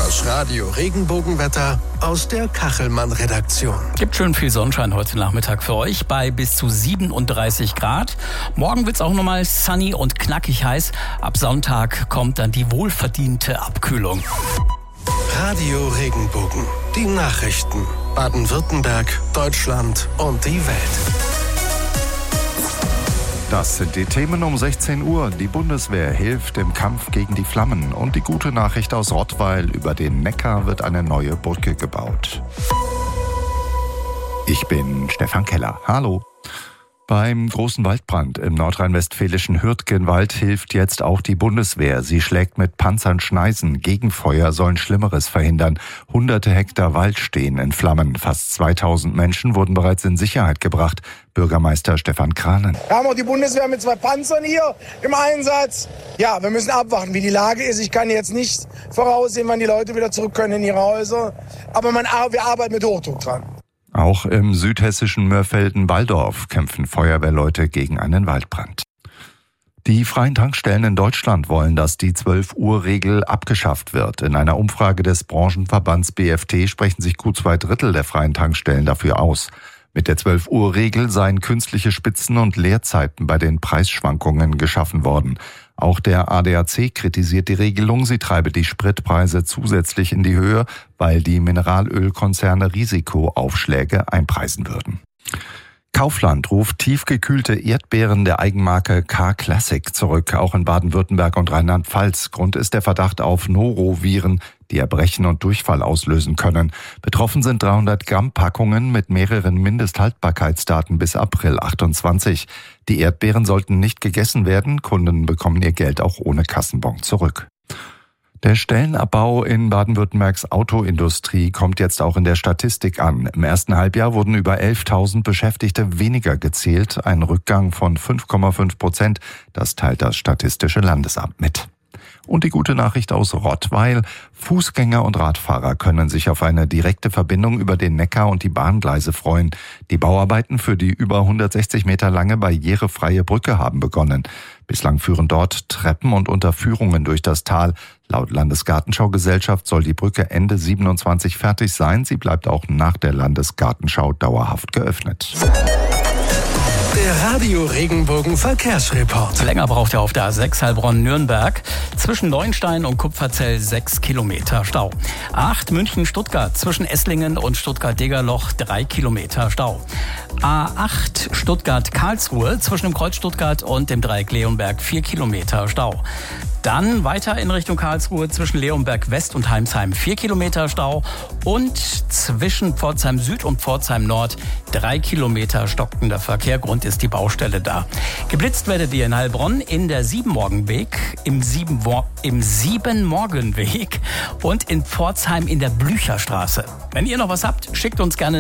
Das Radio Regenbogenwetter aus der Kachelmann-Redaktion. Gibt schön viel Sonnenschein heute Nachmittag für euch bei bis zu 37 Grad. Morgen wird's auch nochmal sunny und knackig heiß. Ab Sonntag kommt dann die wohlverdiente Abkühlung. Radio Regenbogen. Die Nachrichten. Baden-Württemberg, Deutschland und die Welt. Das sind die Themen um 16 Uhr. Die Bundeswehr hilft im Kampf gegen die Flammen. Und die gute Nachricht aus Rottweil: über den Neckar wird eine neue Brücke gebaut. Ich bin Stefan Keller. Hallo. Beim großen Waldbrand im nordrhein-westfälischen Hürtgenwald hilft jetzt auch die Bundeswehr. Sie schlägt mit Panzern Schneisen. Gegenfeuer sollen Schlimmeres verhindern. Hunderte Hektar Wald stehen in Flammen. Fast 2000 Menschen wurden bereits in Sicherheit gebracht. Bürgermeister Stefan Kranen. Wir haben auch die Bundeswehr mit 2 Panzern hier im Einsatz. Ja, wir müssen abwarten, wie die Lage ist. Ich kann jetzt nicht voraussehen, wann die Leute wieder zurück können in ihre Häuser. Aber wir arbeiten mit Hochdruck dran. Auch im südhessischen Mörfelden-Walldorf kämpfen Feuerwehrleute gegen einen Waldbrand. Die freien Tankstellen in Deutschland wollen, dass die 12-Uhr-Regel abgeschafft wird. In einer Umfrage des Branchenverbands BFT sprechen sich gut 2/3 der freien Tankstellen dafür aus. Mit der 12-Uhr-Regel seien künstliche Spitzen und Leerzeiten bei den Preisschwankungen geschaffen worden. Auch der ADAC kritisiert die Regelung. Sie treibe die Spritpreise zusätzlich in die Höhe, weil die Mineralölkonzerne Risikoaufschläge einpreisen würden. Kaufland ruft tiefgekühlte Erdbeeren der Eigenmarke K-Classic zurück, auch in Baden-Württemberg und Rheinland-Pfalz. Grund ist der Verdacht auf Noroviren, die Erbrechen und Durchfall auslösen können. Betroffen sind 300 Gramm Packungen mit mehreren Mindesthaltbarkeitsdaten bis April 28. Die Erdbeeren sollten nicht gegessen werden. Kunden bekommen ihr Geld auch ohne Kassenbon zurück. Der Stellenabbau in Baden-Württembergs Autoindustrie kommt jetzt auch in der Statistik an. Im ersten Halbjahr wurden über 11.000 Beschäftigte weniger gezählt, ein Rückgang von 5,5%. Das teilt das Statistische Landesamt mit. Und die gute Nachricht aus Rottweil: Fußgänger und Radfahrer können sich auf eine direkte Verbindung über den Neckar und die Bahngleise freuen. Die Bauarbeiten für die über 160 Meter lange barrierefreie Brücke haben begonnen. Bislang führen dort Treppen und Unterführungen durch das Tal. Laut Landesgartenschaugesellschaft soll die Brücke Ende 27 fertig sein. Sie bleibt auch nach der Landesgartenschau dauerhaft geöffnet. Der Radio Regenbogen Verkehrsreport. Länger braucht er auf der A6 Heilbronn-Nürnberg. Zwischen Neuenstein und Kupferzell 6 Kilometer Stau. A8 München-Stuttgart zwischen Esslingen und Stuttgart-Degerloch 3 Kilometer Stau. A8 Stuttgart-Karlsruhe zwischen dem Kreuz Stuttgart und dem Dreieck Leonberg 4 Kilometer Stau. Dann weiter in Richtung Karlsruhe zwischen Leonberg West und Heimsheim 4 Kilometer Stau und zwischen Pforzheim Süd und Pforzheim Nord 3 Kilometer stockender Verkehr. Grund ist die Baustelle da. Geblitzt werdet ihr in Heilbronn in der Siebenmorgenweg, im Siebenmorgenweg und in Pforzheim in der Blücherstraße. Wenn ihr noch was habt, schickt uns gerne